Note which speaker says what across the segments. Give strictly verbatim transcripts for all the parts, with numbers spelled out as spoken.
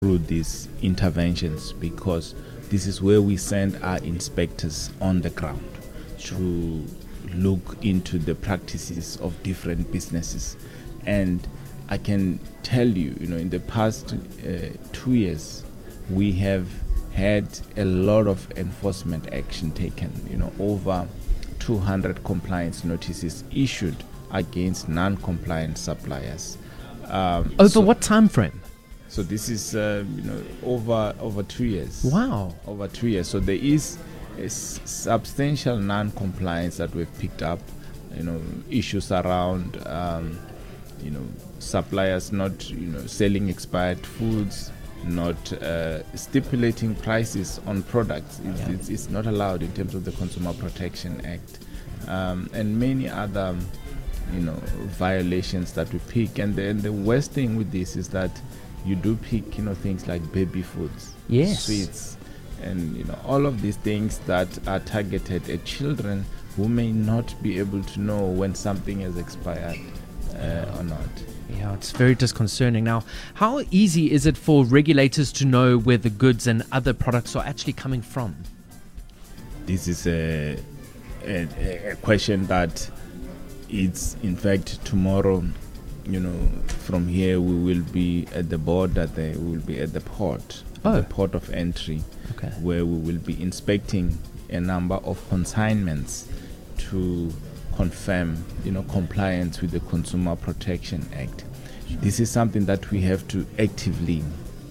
Speaker 1: through these interventions, because this is where we send our inspectors on the ground to look into the practices of different businesses. And I can tell you, you know, in the past uh, two years, we have had a lot of enforcement action taken, you know, over two hundred compliance notices issued against non-compliant suppliers. Um,
Speaker 2: over
Speaker 1: so,
Speaker 2: what time frame?
Speaker 1: So this is, uh, you know, over over two years.
Speaker 2: Wow.
Speaker 1: Over two years. So there is a s- substantial non-compliance that we've picked up, you know, issues around, um, you know, suppliers not, you know, selling expired foods, not uh, stipulating prices on products. It's,
Speaker 2: Yeah.
Speaker 1: it's, it's not allowed in terms of the Consumer Protection Act, um, and many other, you know, violations that we pick. And then the worst thing with this is that you do pick, you know, things like baby foods,
Speaker 2: Yes.
Speaker 1: sweets, and, you know, all of these things that are targeted at children who may not be able to know when something has expired uh, or not.
Speaker 2: Yeah, it's very disconcerting. Now, how easy is it for regulators to know where the goods and other products are actually coming from?
Speaker 1: This is a, a, a question that it's, in fact, tomorrow, you know, from here we will be at the border, there we will be at the port,
Speaker 2: Oh.
Speaker 1: the port of entry,
Speaker 2: Okay.
Speaker 1: where we will be inspecting a number of consignments to confirm, you know, compliance with the Consumer Protection Act. This is something that we have to actively,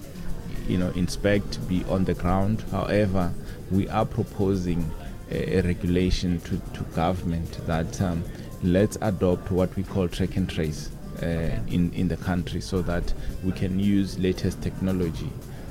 Speaker 1: you know, inspect, be on the ground. However, we are proposing a, a regulation to, to government that um, let's adopt what we call track and trace uh, in, in the country, so that we can use latest technology,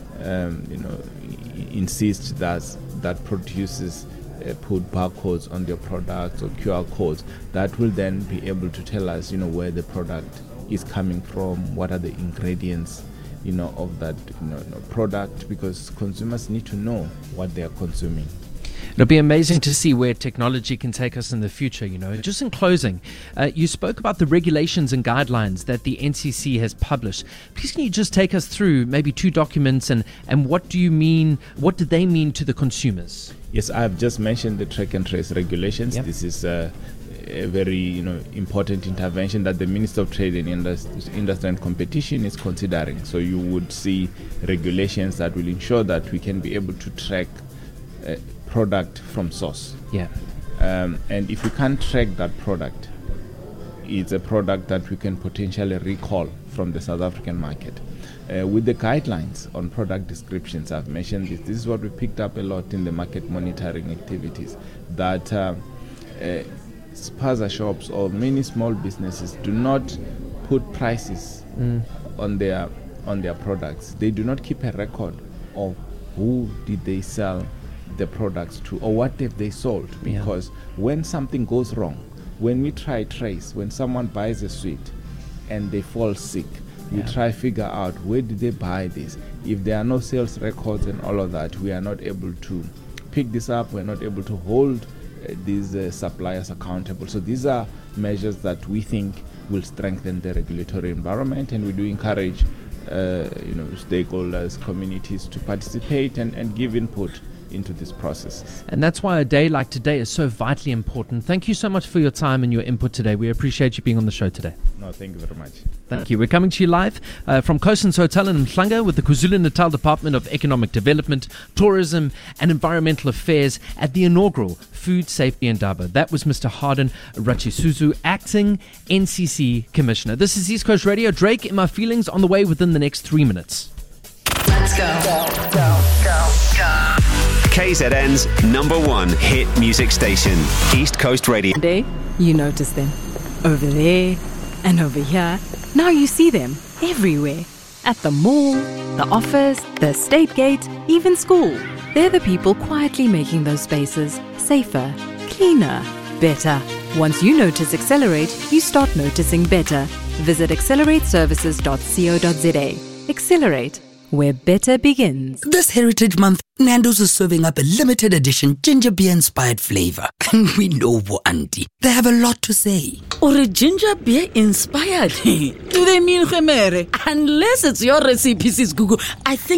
Speaker 1: um, you know, i- insist that that produces uh, put barcodes on their products or Q R codes that will then be able to tell us, you know, where the product is coming from, what are the ingredients, you know, of that, you know, no, product, because consumers need to know what they are consuming.
Speaker 2: It'll be amazing to see where technology can take us in the future, you know. Just in closing, uh, you spoke about the regulations and guidelines that the N C C has published. Please can you just take us through maybe two documents and, and what do you mean, what do they mean to the consumers?
Speaker 1: Yes, I have just mentioned the track and trace regulations.
Speaker 2: Yep.
Speaker 1: This is uh, a very, you know, important intervention that the Minister of Trade and Industry, Industry and Competition is considering. So you would see regulations that will ensure that we can be able to track uh, product from source.
Speaker 2: Yeah.
Speaker 1: Um, and if we can't track that product, it's a product that we can potentially recall from the South African market. Uh, with the guidelines on product descriptions, I've mentioned this. This is what we picked up a lot in the market monitoring activities, that uh, uh, spaza shops or many small businesses do not put prices
Speaker 2: Mm.
Speaker 1: on their on their products. They do not keep a record of who did they sell the products to or what have they sold,
Speaker 2: Yeah.
Speaker 1: because when something goes wrong, when we try trace, when someone buys a sweet and they fall sick, we
Speaker 2: Yeah.
Speaker 1: try figure out where did they buy this. If there are no sales records and all of that, we are not able to pick this up. We're not able to hold uh, these uh, suppliers accountable. So these are measures that we think will strengthen the regulatory environment, and we do encourage uh, you know, stakeholders, communities to participate and, and give input into this process.
Speaker 2: And that's why a day like today is so vitally important. Thank you so much for your time and your input today. We appreciate you being on the show today.
Speaker 1: No, thank you very much.
Speaker 2: Thank you. We're coming to you live uh, from Coastlands Hotel in Mhlanga with the KwaZulu-Natal Department of Economic Development, Tourism and Environmental Affairs at the inaugural Food Safety Indaba. That was Mister Harden Rachisuzu, Acting N C C Commissioner. This is East Coast Radio. Drake in My Feelings on the way within the next three minutes.
Speaker 3: Let's go. Go, go, go, go.
Speaker 4: K Z N's number one hit music station, East Coast Radio.
Speaker 5: One day, you notice them. Over there and over here. Now you see them everywhere. At the mall, the office, the state gate, even school. They're the people quietly making those spaces safer, cleaner, better. Once you notice Accelerate, you start noticing better. Visit accelerate services dot co dot za. Accelerate. where better begins.
Speaker 6: This Heritage Month, Nando's is serving up a limited edition ginger beer inspired flavor. And we know, Bo Auntie, they have a lot to say.
Speaker 7: Or a ginger beer inspired? Do they mean Gemere? Unless it's your recipe, Sis Gugu, I think